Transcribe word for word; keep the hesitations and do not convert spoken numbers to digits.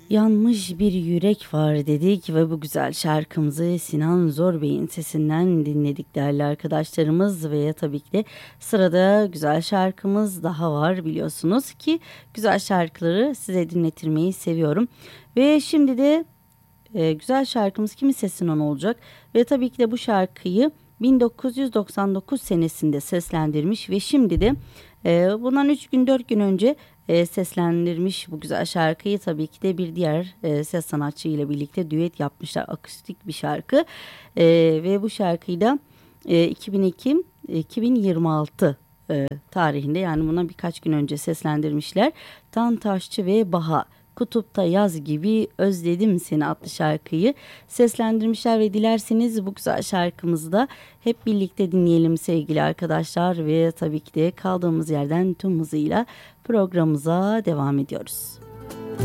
Yanmış bir yürek var dedik ve bu güzel şarkımızı Sinan Zor Bey'in sesinden dinledik değerli arkadaşlarımız. Ve tabii ki de sırada güzel şarkımız daha var, biliyorsunuz ki güzel şarkıları size dinletirmeyi seviyorum. Ve şimdi de e, güzel şarkımız kimin sesinden olacak ve tabii ki de bu şarkıyı bin dokuz yüz doksan dokuz senesinde seslendirmiş ve şimdi de e, bundan üç gün dört gün önce e, seslendirmiş bu güzel şarkıyı. Tabii ki de bir diğer e, ses sanatçı ile birlikte düet yapmışlar, akustik bir şarkı. E, ve bu şarkıyı da e, iki bin iki iki bin yirmi altı e, tarihinde, yani buna birkaç gün önce seslendirmişler. Tan Taşçı ve Baha Kutupta Yaz Gibi Özledim Seni adlı şarkıyı seslendirmişler ve dilerseniz bu güzel şarkımızı da hep birlikte dinleyelim sevgili arkadaşlar ve tabii ki de kaldığımız yerden tüm hızıyla programımıza devam ediyoruz.